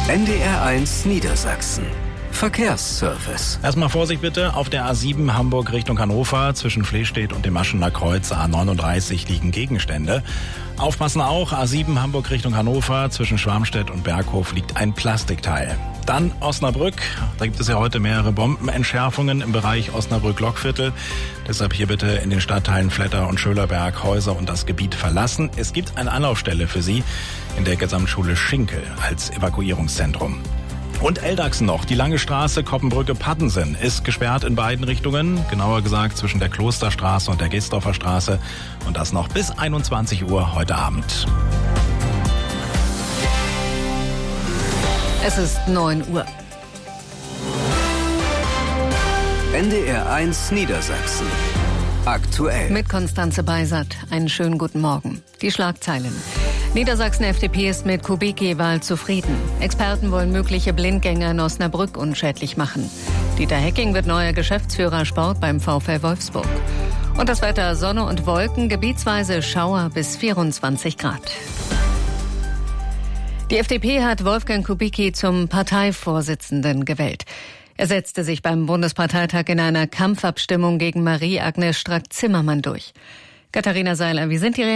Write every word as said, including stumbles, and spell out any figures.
N D R eins Niedersachsen. Verkehrsservice. Erstmal Vorsicht bitte, auf der A sieben Hamburg Richtung Hannover zwischen Flehstedt und dem Aschener Kreuz A neununddreißig liegen Gegenstände. Aufpassen auch, A sieben Hamburg Richtung Hannover zwischen Schwarmstedt und Berghof liegt ein Plastikteil. Dann Osnabrück, da gibt es ja heute mehrere Bombenentschärfungen im Bereich Osnabrück-Lockviertel. Deshalb hier bitte in den Stadtteilen Fletter und Schölerberg Häuser und das Gebiet verlassen. Es gibt eine Anlaufstelle für Sie in der Gesamtschule Schinkel als Evakuierungszentrum. Und Eldachsen noch. Die lange Straße Koppenbrücke-Pattensen ist gesperrt in beiden Richtungen. Genauer gesagt zwischen der Klosterstraße und der Gesdorfer Straße. Und das noch bis einundzwanzig Uhr heute Abend. Es ist neun Uhr. N D R eins Niedersachsen. Aktuell. Mit Konstanze Beisert. Einen schönen guten Morgen. Die Schlagzeilen. Niedersachsen-F D P ist mit Kubicki-Wahl zufrieden. Experten wollen mögliche Blindgänger in Osnabrück unschädlich machen. Dieter Hecking wird neuer Geschäftsführer Sport beim VfL Wolfsburg. Und das Wetter: Sonne und Wolken, gebietsweise Schauer bis vierundzwanzig Grad. Die F D P hat Wolfgang Kubicki zum Parteivorsitzenden gewählt. Er setzte sich beim Bundesparteitag in einer Kampfabstimmung gegen Marie-Agnes Strack-Zimmermann durch. Katharina Seiler, wie sind die